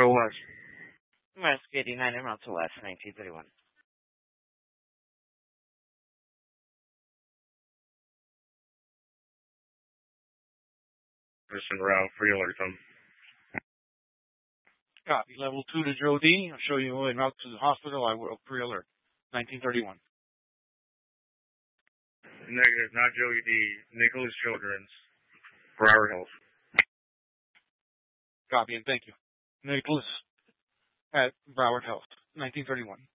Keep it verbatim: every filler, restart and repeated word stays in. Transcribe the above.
Mountain West. Mask eighty-nine in Mountain West, nineteen thirty-one. Person Ralph, free alert them. Copy. Level two to Joe D. I'll show you en route to the hospital. I will pre-alert. nineteen thirty-one. Negative, not Joey D. Nicholas Children's. Broward Health. Copy, and thank you. Nicholas at Broward Health. nineteen thirty-one.